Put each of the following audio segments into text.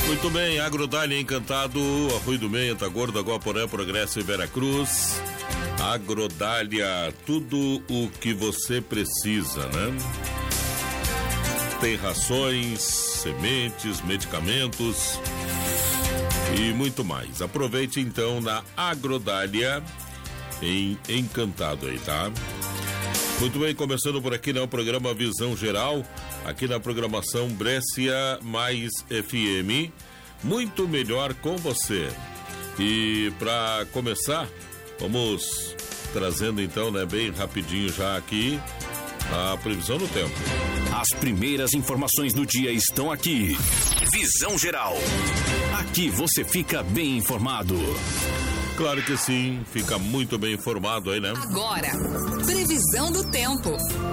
Muito bem, Agrodália Encantado, Arroio do Meio, Antagorda, Guaporé, Progresso e Veracruz. Agrodália, tudo o que você precisa, né? Tem rações, sementes, medicamentos e muito mais. Aproveite então na Agrodália em Encantado aí, tá? Muito bem, começando por aqui, né, o programa Visão Geral, aqui na programação Brescia Mais FM, muito melhor com você. E para começar, vamos trazendo então, né, bem rapidinho já aqui a previsão do tempo. As primeiras informações do dia estão aqui. Visão Geral. Aqui você fica bem informado. Claro que sim, fica muito bem informado aí, né? Agora, previsão do tempo.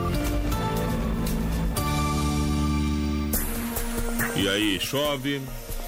E aí, chove.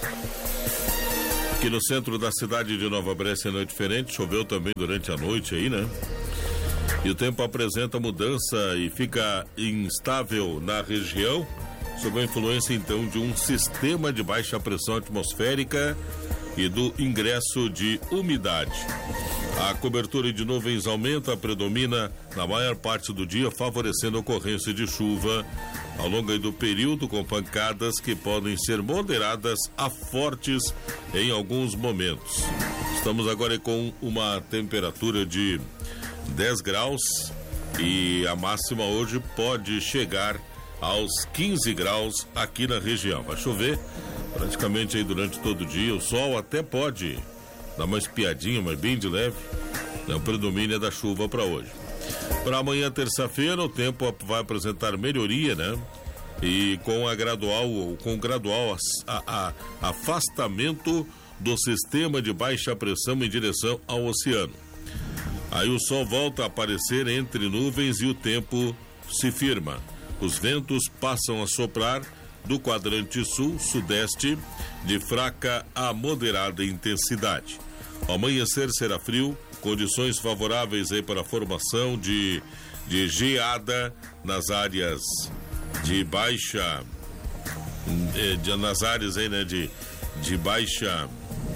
Aqui no centro da cidade de Nova Brescia não é diferente, choveu também durante a noite aí, né? E o tempo apresenta mudança e fica instável na região, sob a influência então de um sistema de baixa pressão atmosférica e do ingresso de umidade. A cobertura de nuvens aumenta, predomina na maior parte do dia, favorecendo a ocorrência de chuva ao longo do período, com pancadas que podem ser moderadas a fortes em alguns momentos. Estamos agora com uma temperatura de 10 graus e a máxima hoje pode chegar aos 15 graus aqui na região. Vai chover praticamente aí durante todo o dia, o sol até pode dar uma espiadinha, mas bem de leve. O predomínio é da chuva para hoje. Para amanhã, terça-feira, o tempo vai apresentar melhoria, né? E com gradual afastamento do sistema de baixa pressão em direção ao oceano. Aí o sol volta a aparecer entre nuvens e o tempo se firma. Os ventos passam a soprar do quadrante sul-sudeste de fraca a moderada intensidade. Ao amanhecer será frio, condições favoráveis aí para a formação de geada nas áreas de baixa, nas áreas aí, né, de baixa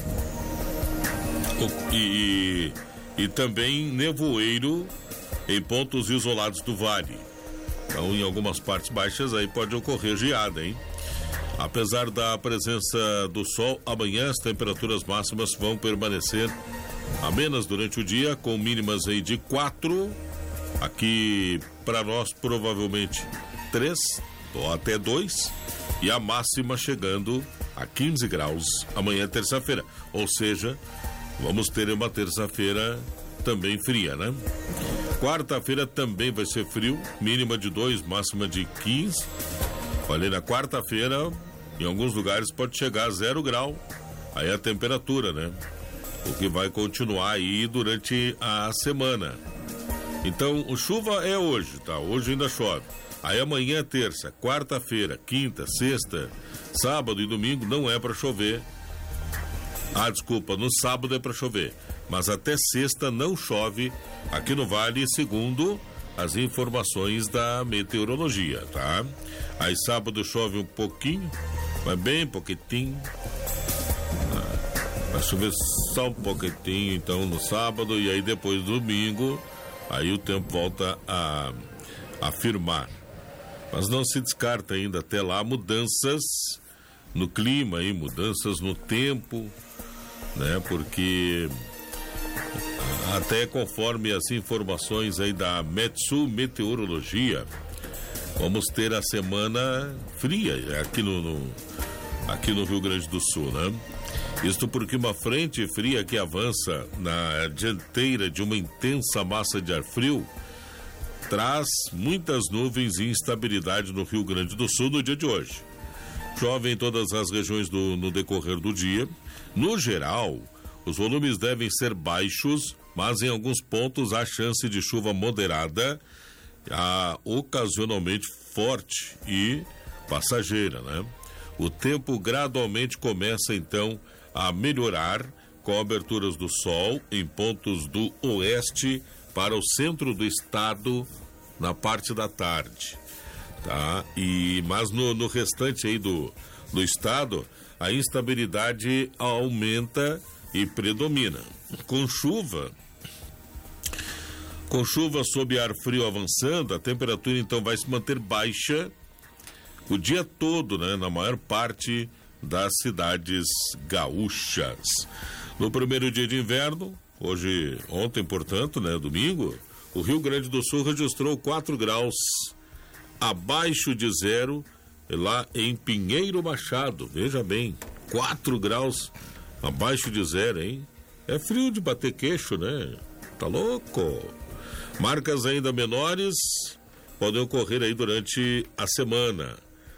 e também nevoeiro em pontos isolados do vale. Então, em algumas partes baixas aí pode ocorrer geada, hein? Apesar da presença do sol, amanhã as temperaturas máximas vão permanecer amenas durante o dia, com mínimas aí de 4, aqui para nós provavelmente 3 ou até 2, e a máxima chegando a 15 graus amanhã, terça-feira. Ou seja, vamos ter uma terça-feira também fria, né? Quarta-feira também vai ser frio, mínima de 2, máxima de 15. Falei, na quarta-feira, em alguns lugares pode chegar a 0 grau, aí a temperatura, né? O que vai continuar aí durante a semana. Então, o chuva é hoje, tá? Hoje ainda chove. Aí amanhã, terça, quarta-feira, quinta, sexta, sábado e domingo não é para chover. Ah, desculpa, no sábado é para chover, mas até sexta não chove aqui no Vale, segundo as informações da meteorologia, tá? Aí sábado chove um pouquinho, mas bem pouquinho. Vai chover só um pouquinho, então, no sábado, e aí depois domingo, aí o tempo volta a firmar. Mas não se descarta ainda até lá mudanças no clima, aí, mudanças no tempo, né? Porque até conforme as informações aí da Metsu Meteorologia, vamos ter a semana fria aqui no Rio Grande do Sul, né? Isto porque uma frente fria que avança na dianteira de uma intensa massa de ar frio traz muitas nuvens e instabilidade no Rio Grande do Sul no dia de hoje. Chove em todas as regiões no decorrer do dia. No geral, os volumes devem ser baixos, mas em alguns pontos há chance de chuva moderada, ocasionalmente forte e passageira, né? O tempo gradualmente começa então a melhorar com aberturas do sol em pontos do oeste para o centro do estado na parte da tarde, tá? Mas no restante aí do do estado, a instabilidade aumenta e predomina. Com chuva sob ar frio avançando, a temperatura então vai se manter baixa o dia todo, né, na maior parte das cidades gaúchas. No primeiro dia de inverno, ontem, portanto, né, domingo, o Rio Grande do Sul registrou 4 graus abaixo de zero lá em Pinheiro Machado. Veja bem, 4 graus abaixo de zero, hein? É frio de bater queixo, né? Tá louco? Marcas ainda menores podem ocorrer aí durante a semana.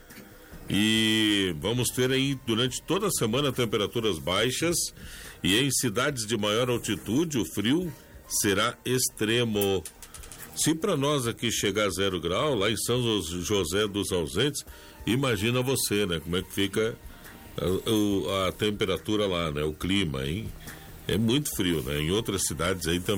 E vamos ter aí durante toda a semana temperaturas baixas, e em cidades de maior altitude o frio será extremo. Se para nós aqui chegar a 0 grau, lá em São José dos Ausentes, imagina você, né? Como é que fica a temperatura lá, né? O clima, hein? É muito frio, né? Em outras cidades aí também.